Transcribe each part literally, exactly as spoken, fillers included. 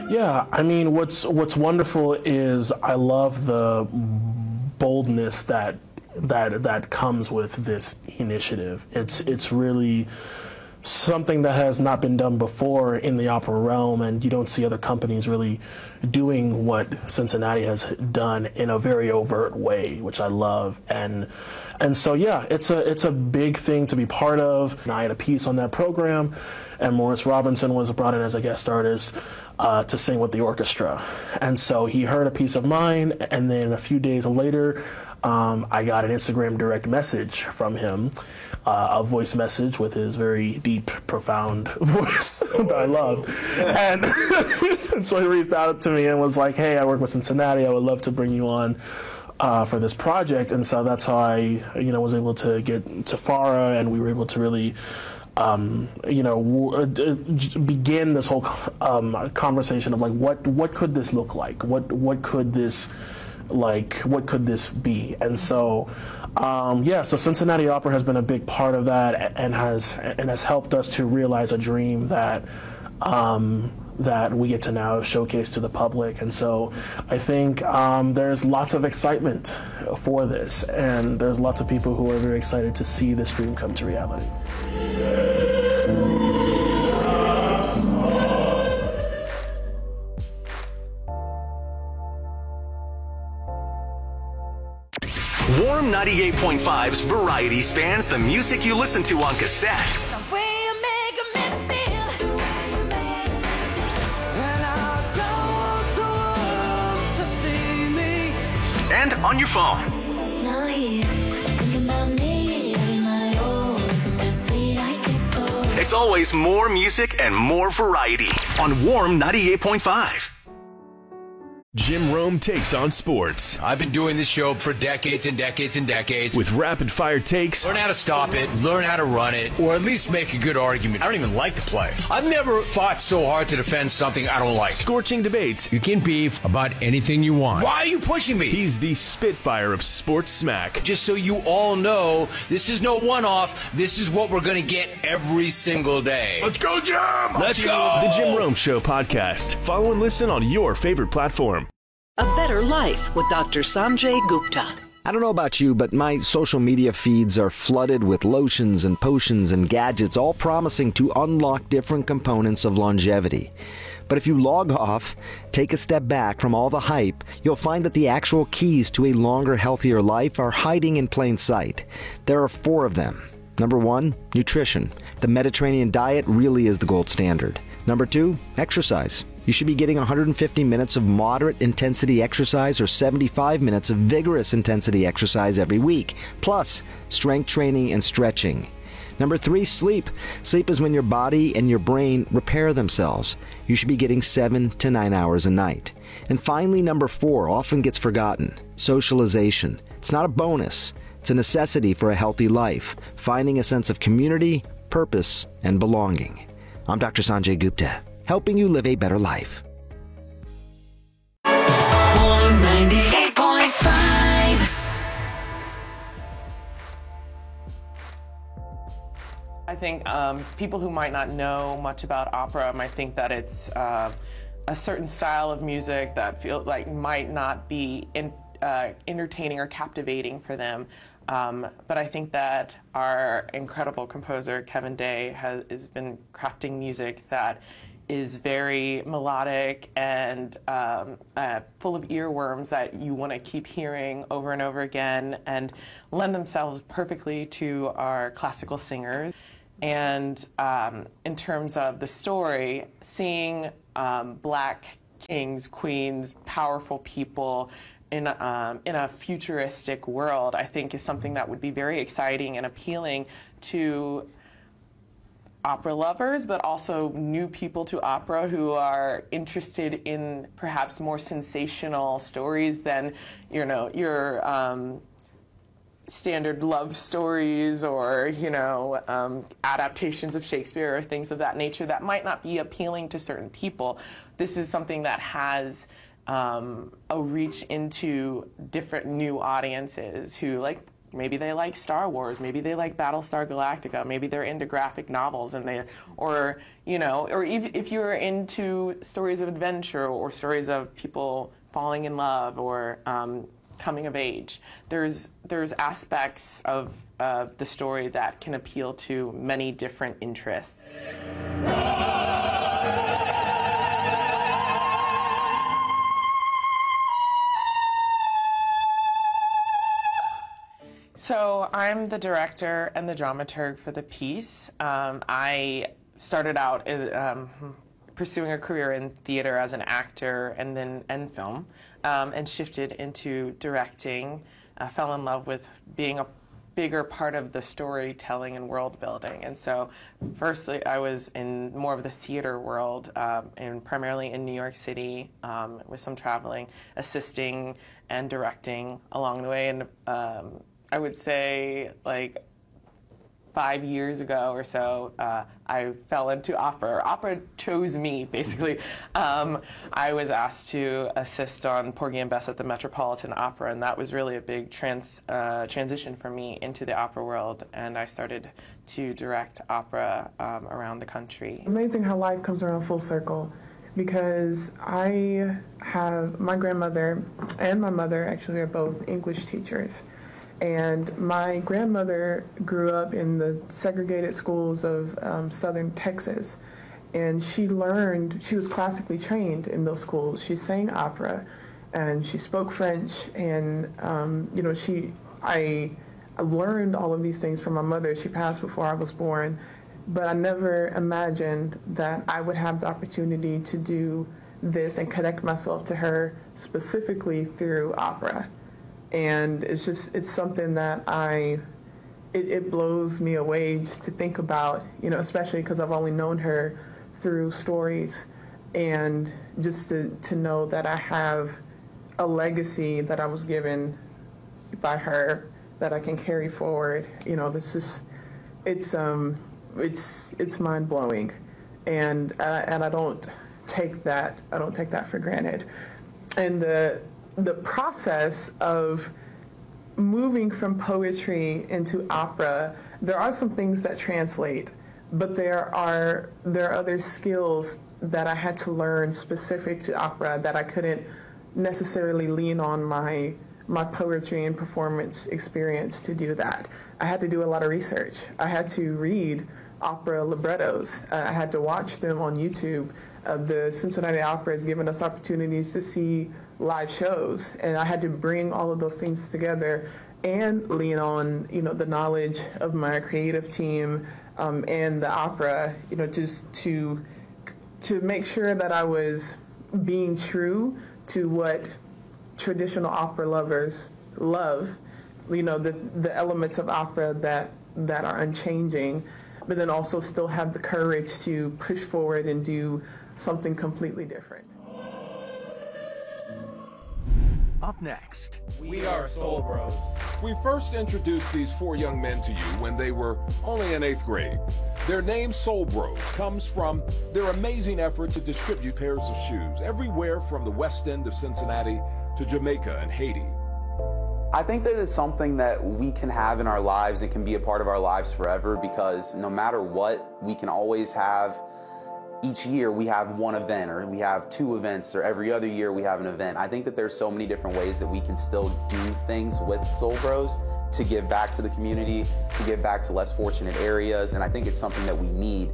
Yeah, I mean, what's what's wonderful is I love the boldness that that that comes with this initiative. It's it's really something that has not been done before in the opera realm, and you don't see other companies really doing what Cincinnati has done in a very overt way, which I love. And and so yeah, it's a it's a big thing to be part of. And I had a piece on that program, and Morris Robinson was brought in as a guest artist uh, to sing with the orchestra. And so he heard a piece of mine, and then a few days later, um, I got an Instagram direct message from him. Uh, a voice message with his very deep, profound voice that I love. And, and so he reached out to me and was like, hey, I work with Cincinnati. I would love to bring you on uh, for this project. And so that's how I, you know, was able to get to FARA, and we were able to really, um, you know, w- begin this whole um, conversation of like, what, what could this look like? What, what could this, like, what could this be? And so, Um, yeah, so Cincinnati Opera has been a big part of that, and has and has helped us to realize a dream that um, that we get to now showcase to the public. And so I think um, there's lots of excitement for this, and there's lots of people who are very excited to see this dream come to reality. Warm ninety-eight point five's variety spans the music you listen to on cassette. And on your phone. It's always more music and more variety on Warm ninety-eight point five. Jim Rome takes on sports. I've been doing this show for decades and decades and decades. With rapid-fire takes. Learn how to stop it, learn how to run it, or at least make a good argument. I don't even like the play. I've never fought so hard to defend something I don't like. Scorching debates. You can beef about anything you want. Why are you pushing me? He's the Spitfire of sports smack. Just so you all know, this is no one-off. This is what we're going to get every single day. Let's go, Jim! Let's go! The Jim Rome Show podcast. Follow and listen on your favorite platform. A Better Life with Doctor Sanjay Gupta. I don't know about you, but my social media feeds are flooded with lotions and potions and gadgets, all promising to unlock different components of longevity. But if you log off, take a step back from all the hype, you'll find that the actual keys to a longer, healthier life are hiding in plain sight. There are four of them. Number one, nutrition. The Mediterranean diet really is the gold standard. Number two, exercise. You should be getting one hundred fifty minutes of moderate intensity exercise or seventy-five minutes of vigorous intensity exercise every week, plus strength training and stretching. Number three, sleep. Sleep is when your body and your brain repair themselves. You should be getting seven to nine hours a night. And finally, number four, often gets forgotten, socialization. It's not a bonus. It's a necessity for a healthy life, finding a sense of community, purpose, and belonging. I'm Doctor Sanjay Gupta, helping you live a better life. ninety-eight point five. I think um, people who might not know much about opera might think that it's uh, a certain style of music that feel like might not be in, uh, entertaining or captivating for them. Um, but I think that our incredible composer, Kevin Day, has, has been crafting music that is very melodic and um, uh, full of earworms that you want to keep hearing over and over again, and lend themselves perfectly to our classical singers. And um, in terms of the story, seeing um, Black kings, queens, powerful people in um, in a futuristic world, I think is something that would be very exciting and appealing to opera lovers, but also new people to opera who are interested in perhaps more sensational stories than, you know, your um, standard love stories or, you know, um, adaptations of Shakespeare or things of that nature that might not be appealing to certain people. This is something that has um, a reach into different new audiences who, like, maybe they like Star Wars, maybe they like Battlestar Galactica, maybe they're into graphic novels, and they, or you know, or if, if you're into stories of adventure or stories of people falling in love or um, coming of age, there's there's aspects of uh, the story that can appeal to many different interests. So I'm the director and the dramaturg for the piece. Um, I started out um, pursuing a career in theater as an actor and then and film, um, and shifted into directing. I fell in love with being a bigger part of the storytelling and world building. And so firstly, I was in more of the theater world, um, and primarily in New York City, um, with some traveling, assisting and directing along the way. And um, I would say, like, five years ago or so, uh, I fell into opera. Opera chose me, basically. Um, I was asked to assist on Porgy and Bess at the Metropolitan Opera, and that was really a big trans uh, transition for me into the opera world, and I started to direct opera um, around the country. Amazing how life comes around full circle, because I have, my grandmother and my mother actually are both English teachers. And my grandmother grew up in the segregated schools of um, southern Texas. And she learned, she was classically trained in those schools. She sang opera and she spoke French. And, um, you know, she, I, I learned all of these things from my mother. She passed before I was born. But I never imagined that I would have the opportunity to do this and connect myself to her specifically through opera. And it's just, it's something that I, it, it blows me away just to think about, you know, especially because I've only known her through stories, and just to, to know that I have a legacy that I was given by her that I can carry forward. You know, this is, it's, um, it's, it's mind blowing. And, uh, and I don't take that, I don't take that for granted. And the, the process of moving from poetry into opera, there are some things that translate, but there are there are other skills that I had to learn specific to opera that I couldn't necessarily lean on my my poetry and performance experience to do that. I had to do a lot of research. I had to read opera librettos. Uh, I had to watch them on YouTube. Uh, the Cincinnati Opera has given us opportunities to see live shows, and I had to bring all of those things together and lean on, you know, the knowledge of my creative team um, and the opera, you know, just to to make sure that I was being true to what traditional opera lovers love, you know, the the elements of opera that that are unchanging, but then also still have the courage to push forward and do something completely different. Up next. We are Soul Bros. We first introduced these four young men to you when they were only in eighth grade. Their name, Soul Bros, comes from their amazing effort to distribute pairs of shoes everywhere from the west end of Cincinnati to Jamaica and Haiti. I think that it's something that we can have in our lives and can be a part of our lives forever, because no matter what, we can always have, each year we have one event, or we have two events, or every other year we have an event. I think that there's so many different ways that we can still do things with Soul Bros to give back to the community, to give back to less fortunate areas, and I think it's something that we need.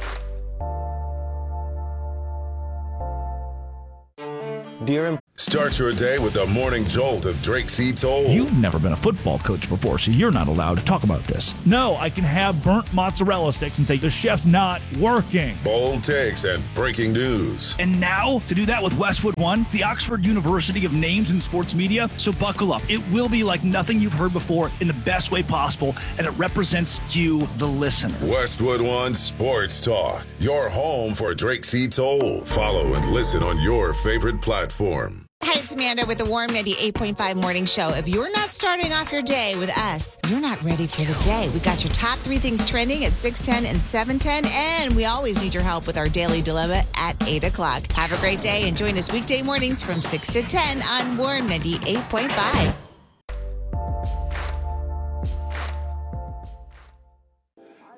Dear Start your day with the morning jolt of Drake C. Toll. You've never been a football coach before, so you're not allowed to talk about this. No, I can have burnt mozzarella sticks and say the chef's not working. Bold takes and breaking news. And now, to do that with Westwood One, the Oxford University of names in sports media. So buckle up. It will be like nothing you've heard before in the best way possible, and it represents you, the listener. Westwood One Sports Talk, your home for Drake C. Toll. Follow and listen on your favorite platform. Hi, it's Amanda with the Warm ninety-eight point five Morning Show. If you're not starting off your day with us, you're not ready for the day. We got your top three things trending at six ten and seven ten, and we always need your help with our Daily Dilemma at eight o'clock. Have a great day and join us weekday mornings from six to ten on Warm ninety-eight point five.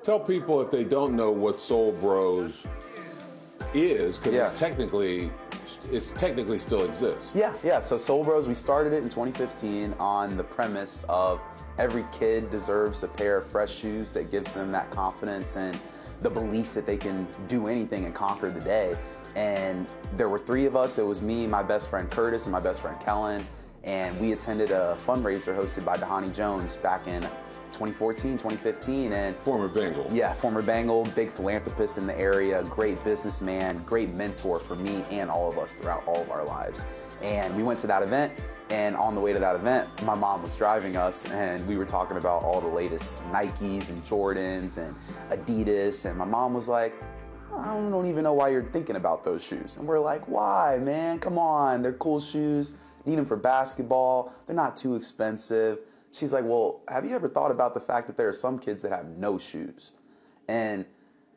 Tell people if they don't know what Soul Bros is, because Yeah. it's technically, it's technically still exists. Yeah, yeah. So Soul Bros, we started it in twenty fifteen on the premise of every kid deserves a pair of fresh shoes that gives them that confidence and the belief that they can do anything and conquer the day. And there were three of us. It was me, my best friend Curtis, and my best friend Kellen. And we attended a fundraiser hosted by Dhani Jones back in twenty fourteen, twenty fifteen. And former Bengal. Yeah, former Bengal, big philanthropist in the area, great businessman, great mentor for me and all of us throughout all of our lives. And we went to that event, and on the way to that event, my mom was driving us, and we were talking about all the latest Nikes and Jordans and Adidas, and my mom was like, I don't even know why you're thinking about those shoes. And we're like, why, man? Come on, they're cool shoes. Need them for basketball. They're not too expensive. She's like, well, have you ever thought about the fact that there are some kids that have no shoes? And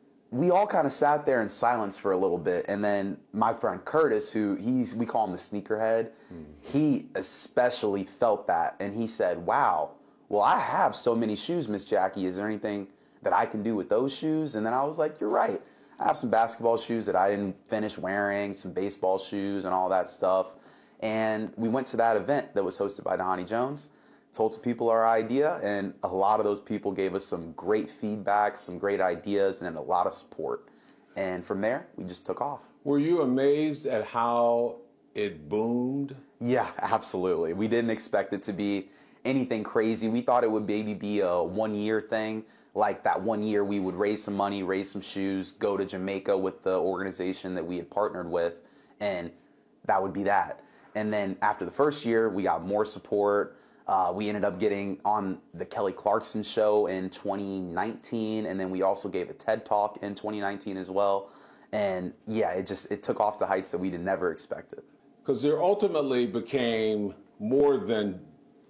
we all kind of sat there in silence for a little bit. And then my friend Curtis, who he's, we call him the sneakerhead, mm. he especially felt that. And he said, wow, well, I have so many shoes, Miss Jackie. Is there anything that I can do with those shoes? And then I was like, you're right. I have some basketball shoes that I didn't finish wearing, some baseball shoes and all that stuff. And we went to that event that was hosted by Dhani Jones, told some people our idea, and a lot of those people gave us some great feedback, some great ideas, and a lot of support. And from there, we just took off. Were you amazed at how it boomed? Yeah, absolutely. We didn't expect it to be anything crazy. We thought it would maybe be a one-year thing. Like that one year we would raise some money, raise some shoes, go to Jamaica with the organization that we had partnered with, and that would be that. And then after the first year, we got more support. Uh, we ended up getting on the Kelly Clarkson show in twenty nineteen, and then we also gave a TED Talk in twenty nineteen as well. And yeah, it just it took off to heights that we had never expected. Because there ultimately became more than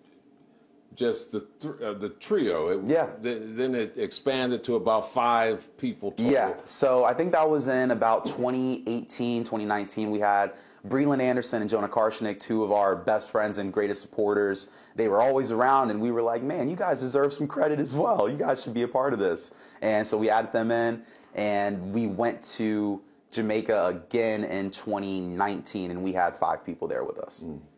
just the th- uh, the trio. It, yeah. Th- then it expanded to about five people total. Yeah. So I think that was in about twenty eighteen, twenty nineteen. We had Breland Anderson and Jonah Karshnick, two of our best friends and greatest supporters. They were always around, and we were like, man, you guys deserve some credit as well. You guys should be a part of this. And so we added them in, and we went to Jamaica again in twenty nineteen, and we had five people there with us. Mm.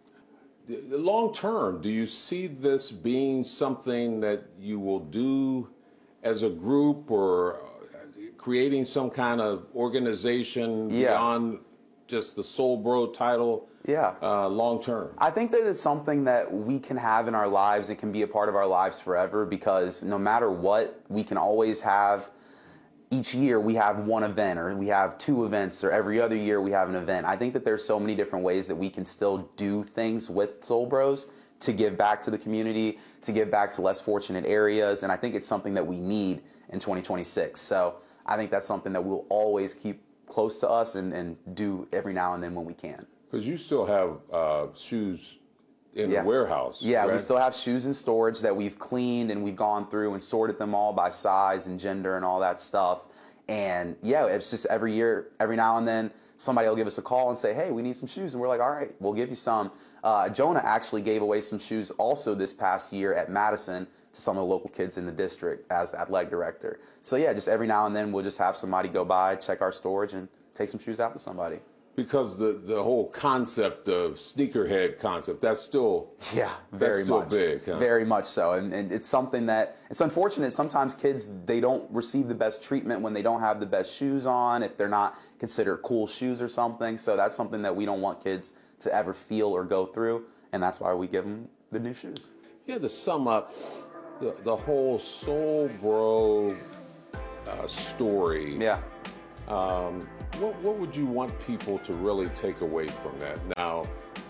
Long term, do you see this being something that you will do as a group, or creating some kind of organization yeah. beyond just the Soul Bro title? Yeah. Uh, long term. I think that it's something that we can have in our lives and can be a part of our lives forever, because no matter what, we can always have. Each year we have one event, or we have two events, or every other year we have an event. I think that there's so many different ways that we can still do things with Soul Bros to give back to the community, to give back to less fortunate areas, and I think it's something that we need in twenty twenty-six. So I think that's something that we'll always keep close to us and, and do every now and then when we can. Because you still have uh, shoes in yeah. the warehouse. Yeah, right? We still have shoes in storage that we've cleaned, and we've gone through and sorted them all by size and gender and all that stuff. And yeah, it's just every year, every now and then, somebody will give us a call and say, hey, we need some shoes. And we're like, all right, we'll give you some. Uh, Jonah actually gave away some shoes also this past year at Madison to some of the local kids in the district as the athletic director. So yeah, just every now and then we'll just have somebody go by, check our storage, and take some shoes out to somebody. Because the, the whole concept of sneakerhead concept, that's still yeah very that's still much big. Huh? Very much so. And, and it's something that, it's unfortunate, sometimes kids, they don't receive the best treatment when they don't have the best shoes on, if they're not considered cool shoes or something. So that's something that we don't want kids to ever feel or go through, and that's why we give them the new shoes. You had to sum up the, the whole Soul Bro uh, story. Yeah. Um, what, what would you want people to really take away from that now,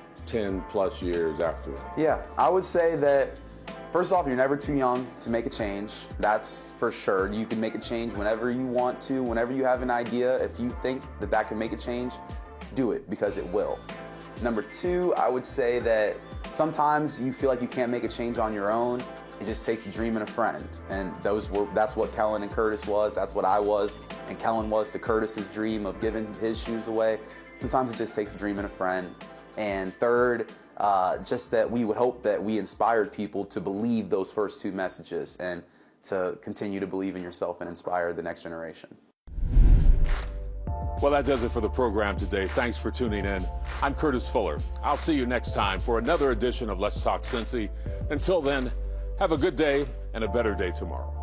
ten plus years after? Yeah, I would say that, first off, you're never too young to make a change. That's for sure. You can make a change whenever you want to, whenever you have an idea. If you think that that can make a change, do it, because it will. Number two, I would say that sometimes you feel like you can't make a change on your own. It just takes a dream and a friend, and those were that's what Kellen and Curtis was. That's what I was, and Kellen was to Curtis's dream of giving his shoes away. Sometimes it just takes a dream and a friend. And third, uh, just that we would hope that we inspired people to believe those first two messages, and to continue to believe in yourself and inspire the next generation. Well, that does it for the program today. Thanks for tuning in. I'm Curtis Fuller. I'll see you next time for another edition of Let's Talk Cincy. Until then, have a good day and a better day tomorrow.